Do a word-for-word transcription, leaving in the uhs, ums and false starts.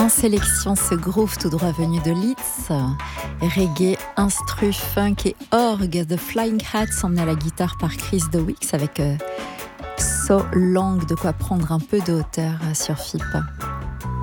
En sélection, ce groove tout droit venu de Leeds, reggae, instru, funk et orgue, The Flying Hats emmené à la guitare par Chris DeWicks avec euh, So Long, de quoi prendre un peu de hauteur sur F I P.